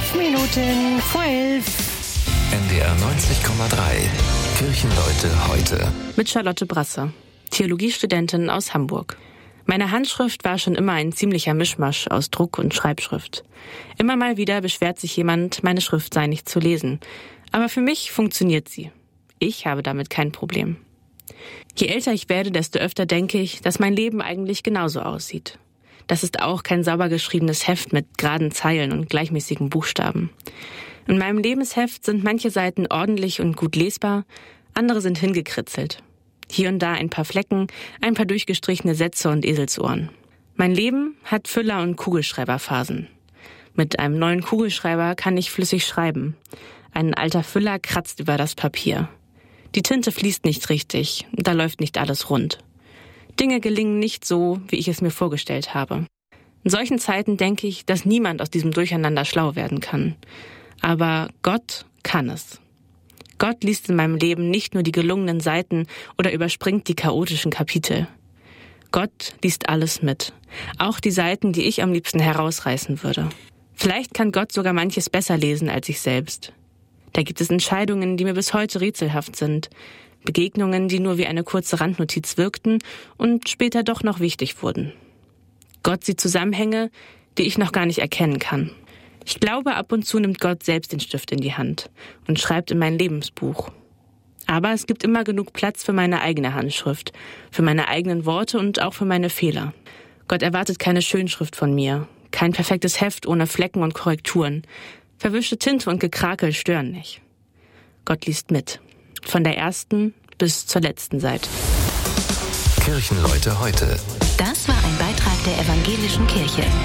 11:05. NDR 90,3. Kirchenleute heute. Mit Charlotte Brasse, Theologiestudentin aus Hamburg. Meine Handschrift war schon immer ein ziemlicher Mischmasch aus Druck- und Schreibschrift. Immer mal wieder beschwert sich jemand, meine Schrift sei nicht zu lesen. Aber für mich funktioniert sie. Ich habe damit kein Problem. Je älter ich werde, desto öfter denke ich, dass mein Leben eigentlich genauso aussieht. Das ist auch kein sauber geschriebenes Heft mit geraden Zeilen und gleichmäßigen Buchstaben. In meinem Lebensheft sind manche Seiten ordentlich und gut lesbar, andere sind hingekritzelt. Hier und da ein paar Flecken, ein paar durchgestrichene Sätze und Eselsohren. Mein Leben hat Füller- und Kugelschreiberphasen. Mit einem neuen Kugelschreiber kann ich flüssig schreiben. Ein alter Füller kratzt über das Papier. Die Tinte fließt nicht richtig, da läuft nicht alles rund. Dinge gelingen nicht so, wie ich es mir vorgestellt habe. In solchen Zeiten denke ich, dass niemand aus diesem Durcheinander schlau werden kann. Aber Gott kann es. Gott liest in meinem Leben nicht nur die gelungenen Seiten oder überspringt die chaotischen Kapitel. Gott liest alles mit, auch die Seiten, die ich am liebsten herausreißen würde. Vielleicht kann Gott sogar manches besser lesen als ich selbst. Da gibt es Entscheidungen, die mir bis heute rätselhaft sind, Begegnungen, die nur wie eine kurze Randnotiz wirkten und später doch noch wichtig wurden. Gott sieht Zusammenhänge, die ich noch gar nicht erkennen kann. Ich glaube, ab und zu nimmt Gott selbst den Stift in die Hand und schreibt in mein Lebensbuch. Aber es gibt immer genug Platz für meine eigene Handschrift, für meine eigenen Worte und auch für meine Fehler. Gott erwartet keine Schönschrift von mir, kein perfektes Heft ohne Flecken und Korrekturen. Verwischte Tinte und Gekrakel stören nicht. Gott liest mit. Von der ersten bis zur letzten Seite. Kirchenleute heute. Das war ein Beitrag der Evangelischen Kirche.